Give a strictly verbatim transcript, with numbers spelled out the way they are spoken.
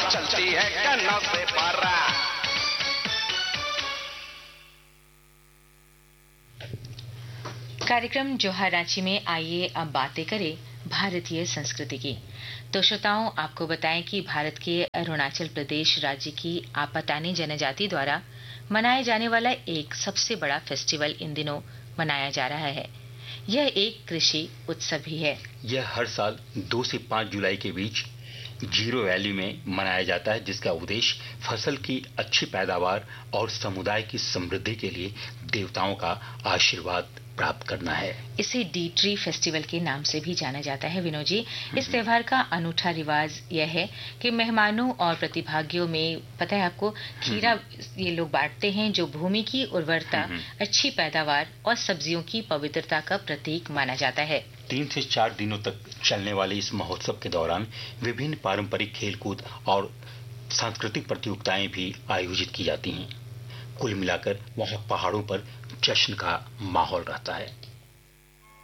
चलती है कानों से पारा। कार्यक्रम जोहार रांची में आइए अब बातें करें भारतीय संस्कृति की। तो श्रोताओं, आपको बताएं कि भारत के अरुणाचल प्रदेश राज्य की आपतानी जनजाति द्वारा मनाया जाने वाला एक सबसे बड़ा फेस्टिवल इन दिनों मनाया जा रहा है। यह एक कृषि उत्सव भी है। यह हर साल दो से पाँच जुलाई के बीच जीरो वैली में मनाया जाता है, जिसका उद्देश्य फसल की अच्छी पैदावार और समुदाय की समृद्धि के लिए देवताओं का आशीर्वाद प्राप्त करना है। इसे डी ट्री फेस्टिवल के नाम से भी जाना जाता है। विनोद जी, इस त्योहार का अनूठा रिवाज यह है कि मेहमानों और प्रतिभागियों में, पता है आपको, खीरा ये लोग बांटते हैं, जो भूमि की उर्वरता, अच्छी पैदावार और सब्जियों की पवित्रता का प्रतीक माना जाता है। तीन से चार दिनों तक चलने वाले इस महोत्सव के दौरान विभिन्न पारंपरिक खेलकूद और सांस्कृतिक प्रतियोगिताएं भी आयोजित की जाती हैं। कुल मिलाकर वहां पहाड़ों पर जश्न का माहौल रहता है।